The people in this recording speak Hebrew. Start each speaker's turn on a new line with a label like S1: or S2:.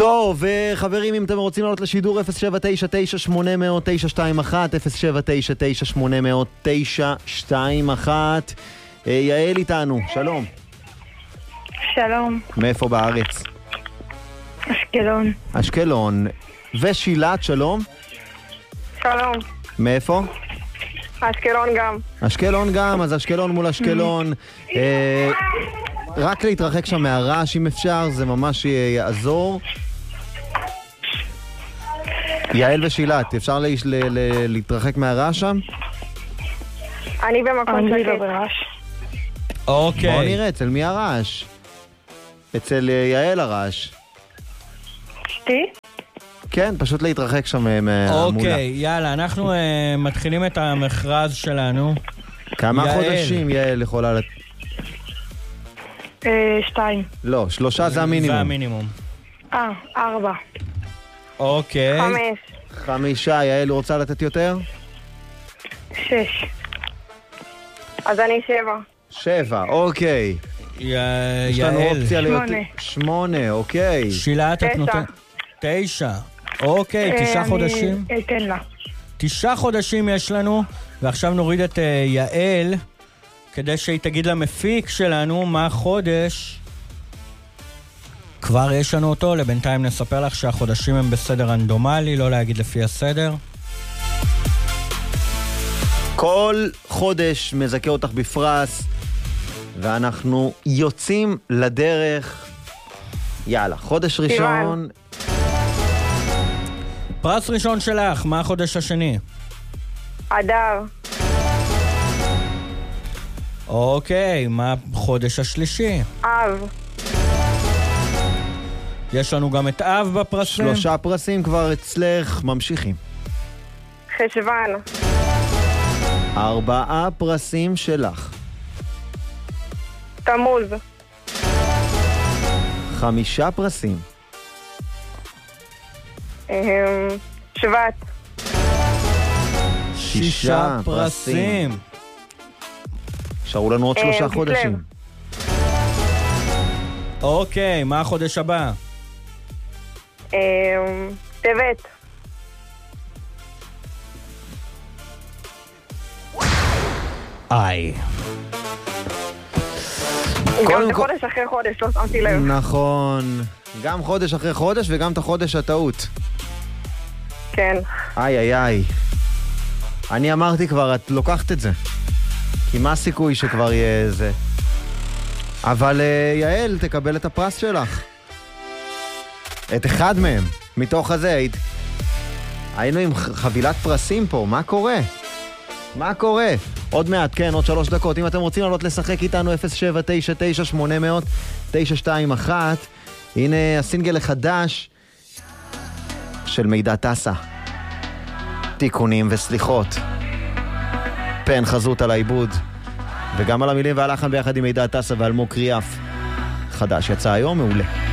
S1: טוב, חברים, אם אתם רוצים לעלות לשידור 079-921, 079-921, יעל איתנו, שלום.
S2: שלום.
S1: מאיפה בארץ?
S2: אשקלון.
S1: אשקלון. ושילת, שלום.
S2: שלום.
S1: מאיפה?
S2: אשקלון גם.
S1: אשקלון גם, אז אשקלון מול אשקלון. רק להתרחק שם מהרעש אם אפשר, זה ממש יעזור. יעל ושילת, אפשר להתרחק מהרעש שם?
S2: אני במקום שקט.
S3: אוקיי.
S1: בוא נראה, אצל מי הרעש? אצל יעל הרעש.
S2: שתי?
S1: כן, פשוט להתרחק שם מהמולה.
S3: אוקיי, יאללה, אנחנו מתחילים את המכרז שלנו.
S1: כמה
S3: יעל.
S1: חודשים יעל יכולה
S2: 2.
S1: לא, 3 זה המינימום.
S3: זה המינימום.
S2: 4.
S3: אוקיי.
S2: 5.
S1: 5, יעל רוצה לתת יותר?
S2: 6. אז אני 7.
S1: 7, אוקיי. יש לנו
S3: יעל.
S1: אופציה להיות
S2: 8.
S1: 8, אוקיי.
S3: שילת, את
S2: 9.
S3: נותנת... 9. אוקיי, 9 חודשים.
S2: אני אתן לה.
S3: 9 חודשים יש לנו, ועכשיו נוריד את יעל, כדי שהיא תגיד למפיק שלנו מה חודש. כבר יש לנו אותו, לבינתיים נספר לך שהחודשים הם בסדר רנדומלי, לא להגיד לפי הסדר.
S1: כל חודש מזכה אותך בפרס, ואנחנו יוצאים לדרך. יאללה, חודש ראשון.
S3: פרס ראשון שלך, מה החודש השני?
S2: אדר.
S3: אוקיי, מה החודש השלישי?
S2: אב.
S3: יש לנו גם את אב בפרסים.
S1: 3 פרסים כבר אצלך, ממשיכים.
S2: חשבן.
S1: 4 פרסים שלך.
S2: תמוז.
S1: 5 פרסים.
S2: שבט.
S3: 6 פרסים.
S1: נשארו לנו עוד 3 חודשים.
S3: אוקיי, מה החודש הבא?
S2: טבת.
S3: איי.
S2: גם זה חודש אחרי חודש, לא שמתי לב.
S1: נכון. גם חודש אחרי חודש וגם את החודש הטעות.
S2: כן.
S1: איי איי איי. אני אמרתי כבר, את לוקחת את זה. כי מה הסיכוי שכבר יהיה זה? אבל יעל, תקבל את הפרס שלך. את אחד מהם. מתוך הזה היינו עם חבילת פרסים פה, מה קורה? מה קורה? עוד מעט, כן, עוד 3 דקות. אם אתם רוצים לעלות לשחק איתנו 079-921, הנה הסינגל החדש של מידע טסה. תיקונים וסליחות. פן חזות על העיבוד. וגם על המילים והלחן ביחד עם מידע טסה ואלמוג קריאף. חדש יצא היום, מעולה.